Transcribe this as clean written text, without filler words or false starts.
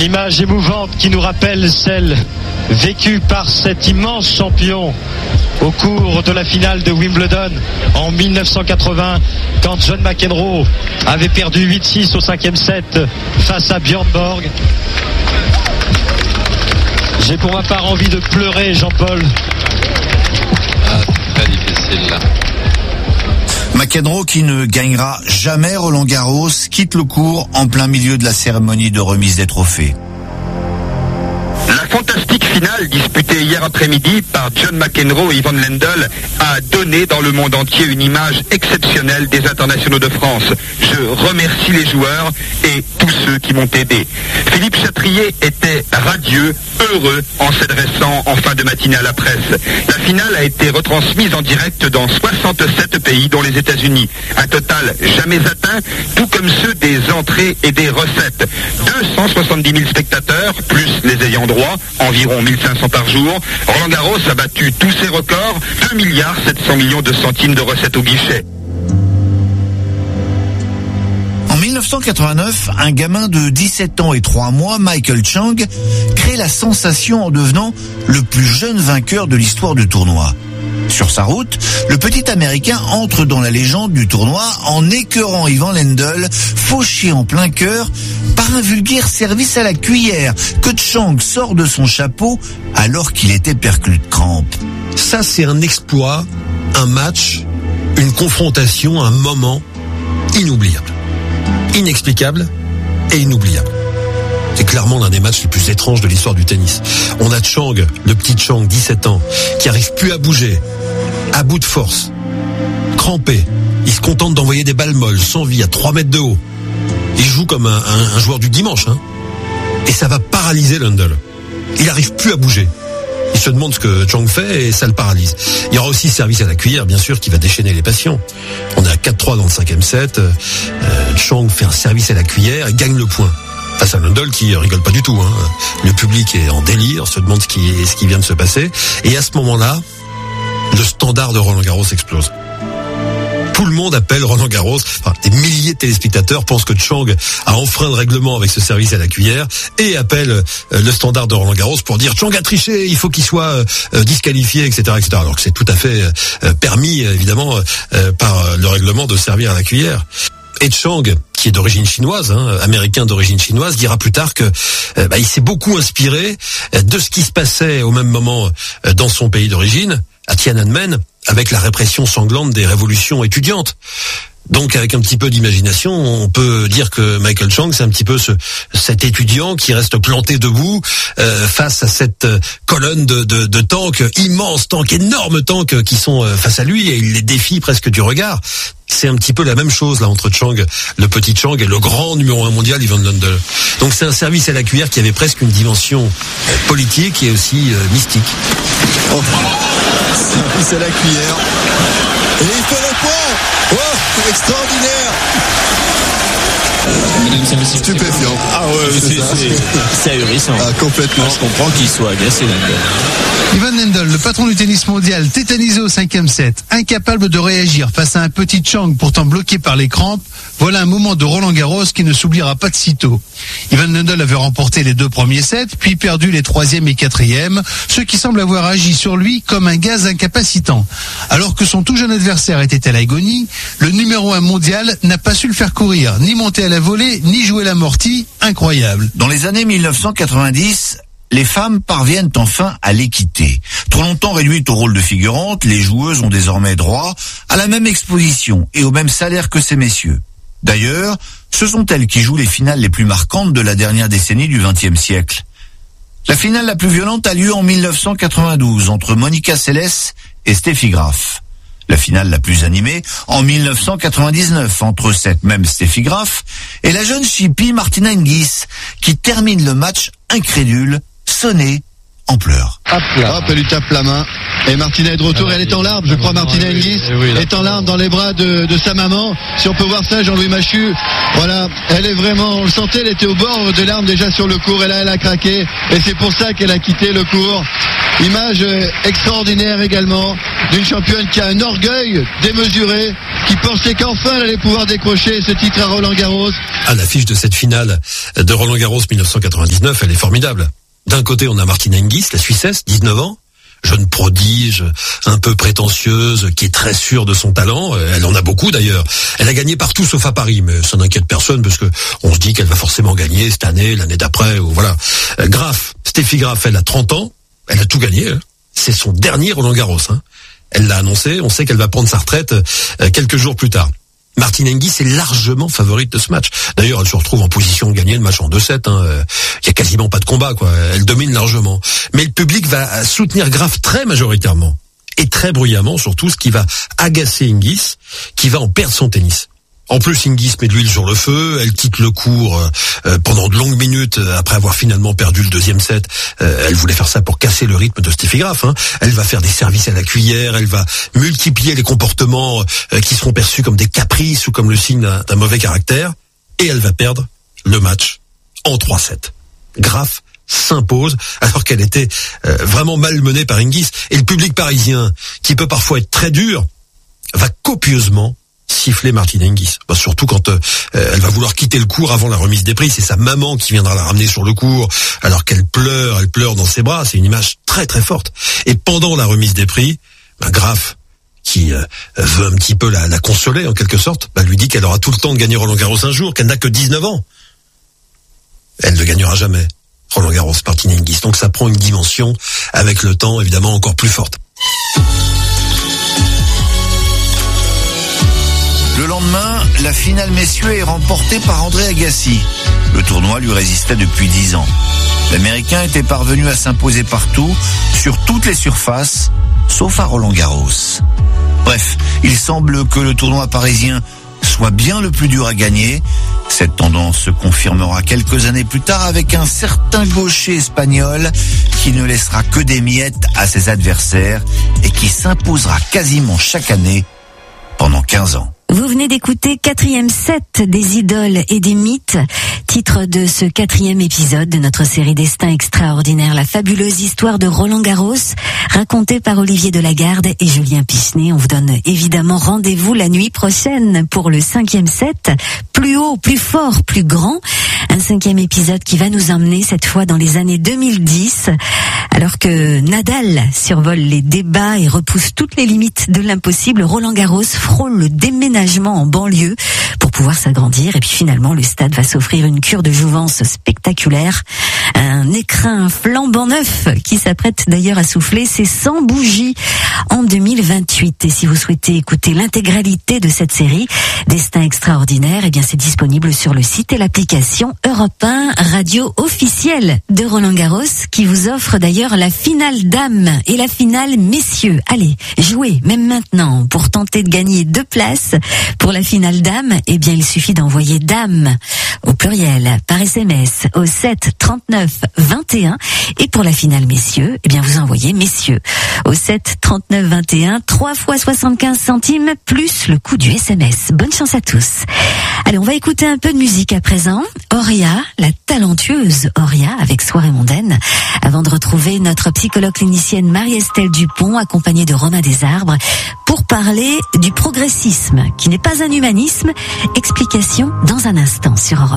L'image émouvante qui nous rappelle celle vécue par cet immense champion au cours de la finale de Wimbledon en 1980, quand John McEnroe avait perdu 8-6 au 5e set face à Björn Borg. J'ai pour ma part envie de pleurer, Jean-Paul. C'est très difficile là. McEnroe, qui ne gagnera jamais Roland-Garros, quitte le court en plein milieu de la cérémonie de remise des trophées. La fantastique finale disputée hier après-midi par John McEnroe et Ivan Lendl a donné dans le monde entier une image exceptionnelle des internationaux de France. Je remercie les joueurs et tous ceux qui m'ont aidé. Philippe Chatrier était radieux, heureux en s'adressant en fin de matinée à la presse. La finale a été retransmise en direct dans 67 pays, dont les États-Unis. Un total jamais atteint, tout comme ceux des entrées et des recettes. 270 000 spectateurs, plus les ayants droit, environ 1500 par jour. Roland Garros a battu tous ses records, 2,7 milliards de centimes de recettes au guichet. En 1989, un gamin de 17 ans et 3 mois, Michael Chang, crée la sensation en devenant le plus jeune vainqueur de l'histoire du tournoi. Sur sa route, le petit Américain entre dans la légende du tournoi en écœurant Ivan Lendl, fauché en plein cœur par un vulgaire service à la cuillère que Chang sort de son chapeau alors qu'il était perclus de crampes. Ça, c'est un exploit, un match, une confrontation, un moment inoubliable. Inexplicable et inoubliable. C'est clairement l'un des matchs les plus étranges de l'histoire du tennis. On a Chang, le petit Chang, 17 ans, qui arrive plus à bouger, à bout de force, crampé. Il se contente d'envoyer des balles molles, sans vie, à 3 mètres de haut. Il joue comme un joueur du dimanche, hein. Et ça va paralyser Lendl. Il arrive plus à bouger. Il se demande ce que Chang fait et ça le paralyse. Il y aura aussi service à la cuillère, bien sûr, qui va déchaîner les passions. On est à 4-3 dans le 5e set. Chang fait un service à la cuillère et gagne le point. Face à Lendl qui rigole pas du tout, hein. Le public est en délire, se demande ce qui vient de se passer. Et à ce moment-là, le standard de Roland-Garros explose. Tout le monde appelle Roland-Garros. Enfin, des milliers de téléspectateurs pensent que Chang a enfreint le règlement avec ce service à la cuillère et appelle le standard de Roland-Garros pour dire Chang a triché, il faut qu'il soit disqualifié, etc., etc. Alors que c'est tout à fait permis, évidemment, par le règlement de servir à la cuillère. Et Chang, qui est d'origine chinoise, hein, américain d'origine chinoise, dira plus tard que il s'est beaucoup inspiré de ce qui se passait au même moment dans son pays d'origine, à Tiananmen, avec la répression sanglante des révolutions étudiantes. Donc avec un petit peu d'imagination, on peut dire que Michael Chang, c'est un petit peu cet étudiant qui reste planté debout face à cette colonne de tanks, immenses tanks, énormes tanks qui sont face à lui et il les défie presque du regard. C'est un petit peu la même chose là entre Chang, le petit Chang et le grand numéro 1 mondial Ivan Lendl. Donc c'est un service à la cuillère qui avait presque une dimension politique et aussi mystique. Oh, service à la cuillère. Et il fait le point. Oh, extraordinaire. Stupéfiant. Ah ouais, c'est ahurissant. Ah, complètement. Je comprends qu'il soit agacé Lendl. Ivan Lendl, le patron du tennis mondial, tétanisé au 5e set, incapable de réagir face à un petit Chang pourtant bloqué par les crampes, voilà un moment de Roland-Garros qui ne s'oubliera pas de sitôt. Ivan Lendl avait remporté les 2 premiers sets, puis perdu les 3e et 4e, ce qui semble avoir agi sur lui comme un gaz incapacitant. Alors que son tout jeune adversaire était à l'agonie, le numéro 1 mondial n'a pas su le faire courir, ni monter à la volée, ni jouer l'amorti. Incroyable. Dans les années 1990, les femmes parviennent enfin à l'équité. Trop longtemps réduites au rôle de figurantes, les joueuses ont désormais droit à la même exposition et au même salaire que ces messieurs. D'ailleurs, ce sont elles qui jouent les finales les plus marquantes de la dernière décennie du XXe siècle. La finale la plus violente a lieu en 1992 entre Monica Seles et Steffi Graf. La finale la plus animée en 1999 entre cette même Steffi Graf et la jeune chippie Martina Hingis qui termine le match incrédule, sonnée, en pleurs. Hop, elle lui tape la main. Et Martina est de retour, elle est en larmes, je crois, Martina Hingis est en larmes dans les bras de sa maman. Si on peut voir ça, Jean-Louis Machu, voilà, elle est vraiment, on le sentait, elle était au bord de larmes déjà sur le court, et là elle a craqué, et c'est pour ça qu'elle a quitté le court. Image extraordinaire également d'une championne qui a un orgueil démesuré, qui pensait qu'enfin elle allait pouvoir décrocher ce titre à Roland-Garros. À l'affiche de cette finale de Roland-Garros 1999, elle est formidable. D'un côté, on a Martina Hingis, la Suissesse, 19 ans, jeune prodige, un peu prétentieuse, qui est très sûre de son talent. Elle en a beaucoup d'ailleurs. Elle a gagné partout sauf à Paris, mais ça n'inquiète personne parce que on se dit qu'elle va forcément gagner cette année, l'année d'après, ou voilà. Graf, Steffi Graf, elle a 30 ans, elle a tout gagné. C'est son dernier Roland-Garros. Elle l'a annoncé, on sait qu'elle va prendre sa retraite quelques jours plus tard. Martina Hingis est largement favorite de ce match. D'ailleurs, elle se retrouve en position de gagner le match en 2-7. Il y a quasiment pas de combat, quoi. Elle domine largement. Mais le public va soutenir Graf très majoritairement et très bruyamment, surtout, ce qui va agacer Hingis, qui va en perdre son tennis. En plus, Hingis met de l'huile sur le feu, elle quitte le court pendant de longues minutes après avoir finalement perdu le deuxième set. Elle voulait faire ça pour casser le rythme de Steffi Graf. Elle va faire des services à la cuillère, elle va multiplier les comportements qui seront perçus comme des caprices ou comme le signe d'un mauvais caractère. Et elle va perdre le match en 3-7. Graf s'impose alors qu'elle était vraiment malmenée par Hingis. Et le public parisien, qui peut parfois être très dur, va copieusement siffler Martina Hingis. Surtout quand elle va vouloir quitter le court avant la remise des prix. C'est sa maman qui viendra la ramener sur le court alors qu'elle pleure, elle pleure dans ses bras. C'est une image très très forte. Et pendant la remise des prix, Graf, qui veut un petit peu la consoler en quelque sorte, lui dit qu'elle aura tout le temps de gagner Roland-Garros un jour, qu'elle n'a que 19 ans. Elle ne gagnera jamais Roland-Garros, Martina Hingis. Donc ça prend une dimension avec le temps évidemment encore plus forte. Le lendemain, la finale messieurs est remportée par André Agassi. Le tournoi lui résistait depuis 10 ans. L'Américain était parvenu à s'imposer partout, sur toutes les surfaces, sauf à Roland-Garros. Bref, il semble que le tournoi parisien soit bien le plus dur à gagner. Cette tendance se confirmera quelques années plus tard avec un certain gaucher espagnol qui ne laissera que des miettes à ses adversaires et qui s'imposera quasiment chaque année pendant 15 ans. Vous venez d'écouter 4e set des idoles et des mythes, titre de ce 4e épisode de notre série Destin extraordinaire, la fabuleuse histoire de Roland-Garros, racontée par Olivier Delagarde et Julien Pichenet. On vous donne évidemment rendez-vous la nuit prochaine pour le 5e set, plus haut, plus fort, plus grand. Un 5e épisode qui va nous emmener cette fois dans les années 2010, alors que Nadal survole les débats et repousse toutes les limites de l'impossible. Roland-Garros frôle le déménagement en banlieue pour pouvoir s'agrandir, et puis finalement le stade va s'offrir une cure de jouvence spectaculaire, un écrin flambant neuf qui s'apprête d'ailleurs à souffler ses 100 bougies en 2028. Et si vous souhaitez écouter l'intégralité de cette série Destin extraordinaire, eh bien c'est disponible sur le site et l'application Europe 1 radio officielle de Roland-Garros, qui vous offre d'ailleurs la finale dames et la finale messieurs. Allez, jouez même maintenant pour tenter de gagner 2 places pour la finale dames. Eh bien il suffit d'envoyer dame au pluriel par SMS au 7 39 21, et pour la finale messieurs, eh bien vous envoyez messieurs au 7 39 21, 3 fois 75 centimes plus le coût du SMS. Bonne chance à tous. Allez, on va écouter un peu de musique à présent. Auria, la talentueuse Auria avec Soirée mondaine, avant de retrouver notre psychologue clinicienne Marie-Estelle Dupont accompagnée de Romain Desarbres pour parler du progressisme qui n'est pas un humanisme. Explication dans un instant sur Europe.